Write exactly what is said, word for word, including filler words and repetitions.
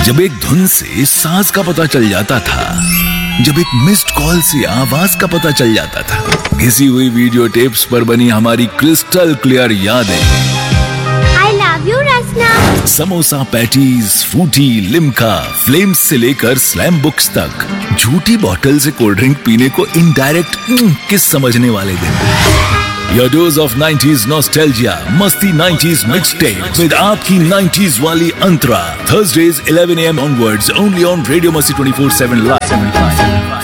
जब एक धुन से सांस का पता चल जाता था, जब एक मिस्ड कॉल से आवाज का पता चल जाता था, घिसी हुई वीडियो टेप्स पर बनी हमारी क्रिस्टल क्लियर यादें। I love you, Rasna. Samosa patties, Frooti, Limca, flames से लेकर स्लैम बुक्स तक, झूठी बॉटल से कोल्ड ड्रिंक पीने को इनडायरेक्ट किस समझने वाले दिन। Your dose of nineties nostalgia, मस्ती nineties mixtape with आपकी nineties वाली अंतरा. Thursdays eleven a m onwards only on Radio Masti twenty-four seven live.